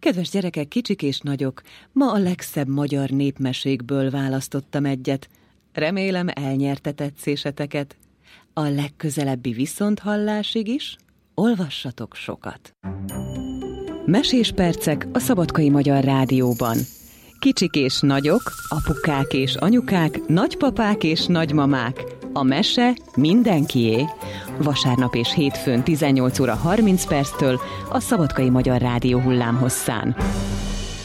Kedves gyerekek, kicsik és nagyok, ma a legszebb magyar népmesékből választottam egyet. Remélem elnyerte tetszéseteket. A legközelebbi viszonthallásig is olvassatok sokat. Mesés percek a Szabadkai Magyar Rádióban. Kicsik és nagyok, apukák és anyukák, nagypapák és nagymamák. A mese mindenkié. Vasárnap és hétfőn 18 óra 30 perctől a Szabadkai Magyar Rádió hullámhosszán.